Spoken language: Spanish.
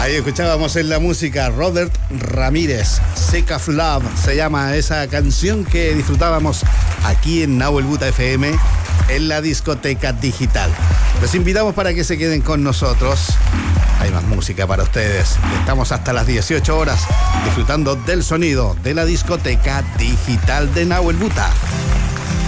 Ahí escuchábamos en la música Robert Ramírez, Sick of Love, se llama esa canción que disfrutábamos aquí en Nahuel Buta FM, en la discoteca digital. Los invitamos para que se queden con nosotros. Hay más música para ustedes. Estamos hasta las 18 horas disfrutando del sonido de la discoteca digital de Nahuel Buta.